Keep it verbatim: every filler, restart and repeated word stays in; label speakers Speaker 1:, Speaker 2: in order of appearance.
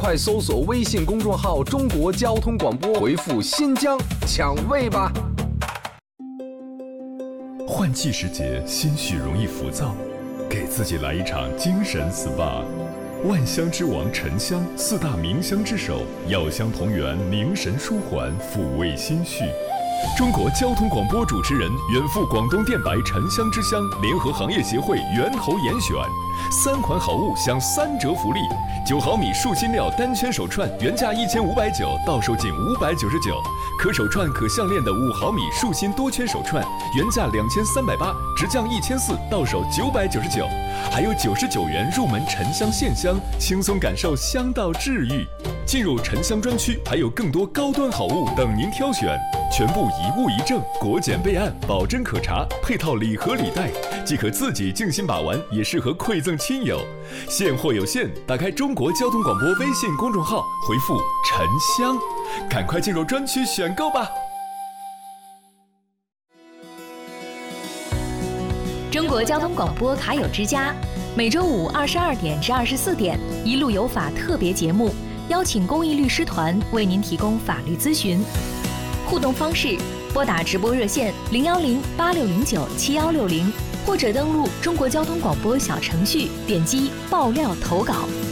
Speaker 1: 快搜索微信公众号中国交通广播，回复新疆抢位吧。
Speaker 2: 换季时节，心绪容易浮躁，给自己来一场精神 S P A。 万香之王沉香，四大名香之首，药香同源，凝神舒缓，抚慰心绪。中国交通广播主持人远赴广东电白沉香之乡，联合行业协会源头严选三款好物享三折福利：九毫米树心料单圈手串原价一千五百九，到手仅五百九十九；可手串可项链的五毫米树心多圈手串原价两千三百八，直降一千四，到手九百九十九。还有九十九元入门沉香线香，轻松感受香道治愈。进入沉香专区，还有更多高端好物等您挑选，全部一物一证，国检备案，保真可查，配套礼盒礼袋，既可自己静心把玩，也适合馈赠亲友。现货有限，打开中国交通广播微信公众号，回复沉香，赶快进入专区选购吧。
Speaker 3: 中国交通广播卡友之家，每周五二十二点至二十四点，一路有法特别节目，邀请公益律师团为您提供法律咨询。互动方式：拨打直播热线零幺零八六零九七幺六零，或者登录中国交通广播小程序，点击爆料投稿。